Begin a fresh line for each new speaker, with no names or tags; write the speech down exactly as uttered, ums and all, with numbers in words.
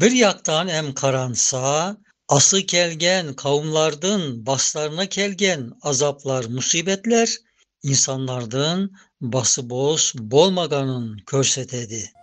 Bir yaktan em karansa, ası kelgen kavimlardın baslarına kelgen azaplar, musibetler, insanlardan bası boz bolmaganın körsetedi.